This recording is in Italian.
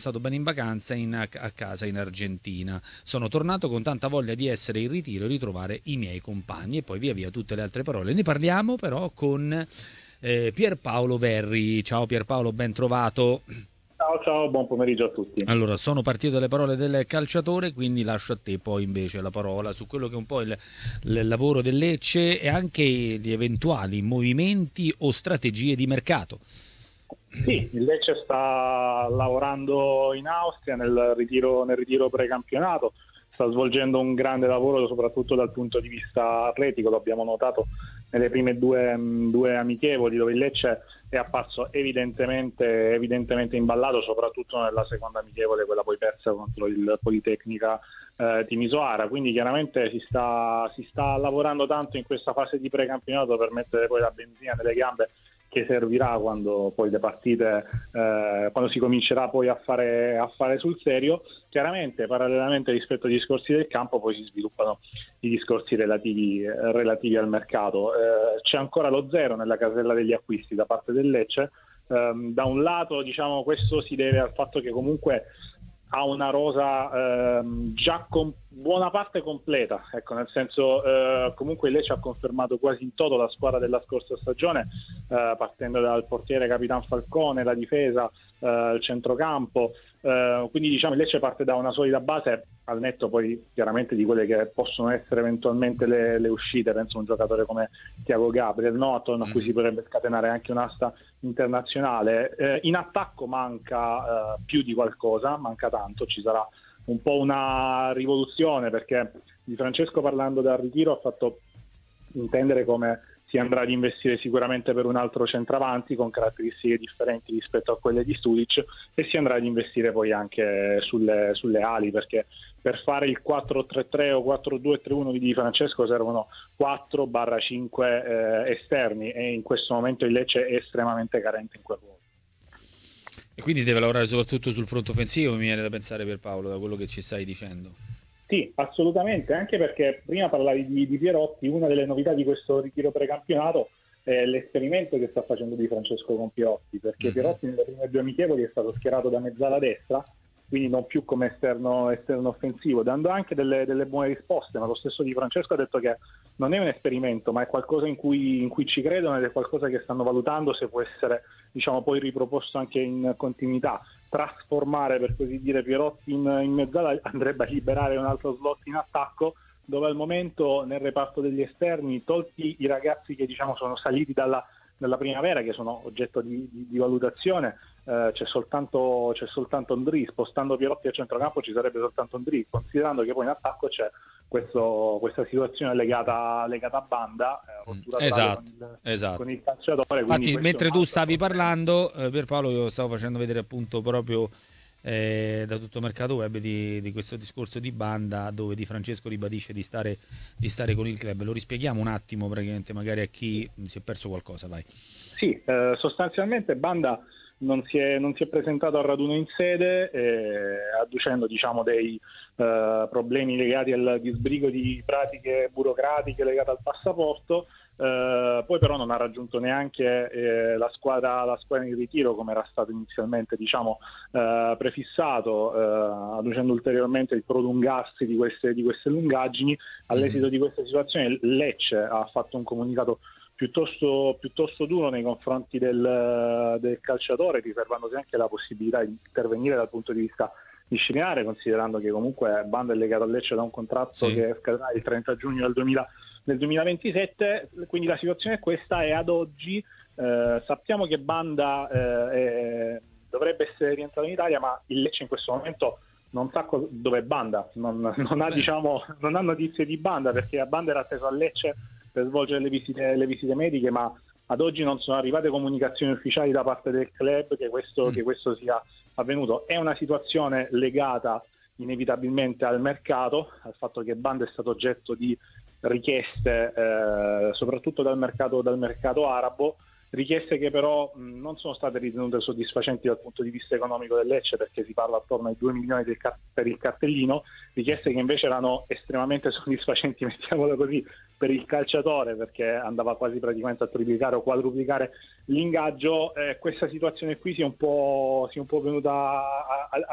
stato bene in vacanza a casa in Argentina. Sono tornato con tanta voglia di essere in ritiro e ritrovare i miei compagni, e poi via via tutte le altre parole. Ne parliamo però con Pierpaolo Verri. Ciao Pierpaolo, ben trovato. Ciao, ciao, buon pomeriggio a tutti. Allora, sono partito dalle parole del calciatore, quindi lascio a te poi invece la parola su quello che è un po' il lavoro del Lecce e anche gli eventuali movimenti o strategie di mercato. Sì, il Lecce sta lavorando in Austria nel ritiro precampionato, sta svolgendo un grande lavoro soprattutto dal punto di vista atletico, lo abbiamo notato nelle prime due amichevoli dove il Lecce è apparso evidentemente imballato, soprattutto nella seconda amichevole, quella poi persa contro il Politecnica Timisoara. Quindi chiaramente si sta lavorando tanto in questa fase di precampionato per mettere poi la benzina nelle gambe che servirà quando poi le partite, quando si comincerà poi a fare sul serio. Chiaramente parallelamente rispetto ai discorsi del campo poi si sviluppano i discorsi relativi al mercato. C'è ancora lo zero nella casella degli acquisti da parte del Lecce. Da un lato, diciamo, questo si deve al fatto che comunque ha una rosa già con buona parte completa, ecco, nel senso comunque il Lecce ha confermato quasi in toto la squadra della scorsa stagione, partendo dal portiere Capitan Falcone, la difesa, il centrocampo, quindi diciamo il Lecce parte da una solida base, al netto poi chiaramente di quelle che possono essere eventualmente le uscite. Penso a un giocatore come Thiago Gabriel, no? Attorno a cui si potrebbe scatenare anche un'asta internazionale. In attacco manca più di qualcosa, manca tanto, ci sarà un po' una rivoluzione, perché Di Francesco, parlando dal ritiro, ha fatto intendere come si andrà ad investire sicuramente per un altro centravanti con caratteristiche differenti rispetto a quelle di Stulic, e si andrà ad investire poi anche sulle ali, perché per fare il 4-3-3 o 4-2-3-1 di Francesco servono 4-5 esterni, e in questo momento il Lecce è estremamente carente in quel ruolo. E quindi deve lavorare soprattutto sul fronte offensivo, mi viene da pensare, per Paolo, da quello che ci stai dicendo. Sì, assolutamente, anche perché prima parlavi di Pierotti. Una delle novità di questo ritiro precampionato è l'esperimento che sta facendo Di Francesco con Pierotti, perché Pierotti nelle prime due amichevoli è stato schierato da mezzala destra, quindi non più come esterno offensivo, dando anche delle buone risposte, ma lo stesso Di Francesco ha detto che non è un esperimento, ma è qualcosa in cui ci credono, ed è qualcosa che stanno valutando se può essere, diciamo, poi riproposto anche in continuità. Trasformare, per così dire, Pierotti in mezzala andrebbe a liberare un altro slot in attacco, dove al momento nel reparto degli esterni, tolti i ragazzi che diciamo sono saliti dalla primavera, che sono oggetto di valutazione, c'è soltanto Ndri. Spostando Pierotti a centrocampo ci sarebbe soltanto Ndri, considerando che poi in attacco c'è questa situazione legata a Banda, rottura totale Esatto. con il calciatore. Infatti, Questo è mentre un tu altro stavi problema. parlando, per Paolo, io stavo facendo vedere appunto proprio da tutto Mercato Web di questo discorso di Banda, dove Di Francesco ribadisce di stare con il club. Lo rispieghiamo un attimo, praticamente, magari a chi si è perso qualcosa, vai. Sì, sostanzialmente Banda non si è presentato al raduno in sede, adducendo, diciamo, dei problemi legati al disbrigo di pratiche burocratiche legate al passaporto. Poi però non ha raggiunto neanche la squadra in ritiro, come era stato inizialmente, diciamo, prefissato, adducendo ulteriormente il prolungarsi di queste lungaggini. All'esito di questa situazione Lecce ha fatto un comunicato piuttosto duro nei confronti del calciatore, riservandosi anche la possibilità di intervenire dal punto di vista disciplinare, considerando che comunque Banda è legato a Lecce da un contratto che scadrà il 30 giugno del 2027. Quindi la situazione è questa, e ad oggi sappiamo che Banda dovrebbe essere rientrato in Italia, ma il Lecce in questo momento non sa dove è Banda, non ha notizie di Banda, perché a Banda era atteso a Lecce per svolgere le visite mediche, ma ad oggi non sono arrivate comunicazioni ufficiali da parte del club che questo sia avvenuto. È una situazione legata inevitabilmente al mercato, al fatto che Banda è stato oggetto di richieste soprattutto dal mercato arabo, richieste che però non sono state ritenute soddisfacenti dal punto di vista economico del Lecce, perché si parla attorno ai 2 milioni per il cartellino, richieste che invece erano estremamente soddisfacenti, mettiamolo così, per il calciatore, perché andava quasi praticamente a triplicare o quadruplicare l'ingaggio. Questa situazione qui si è un po' venuta a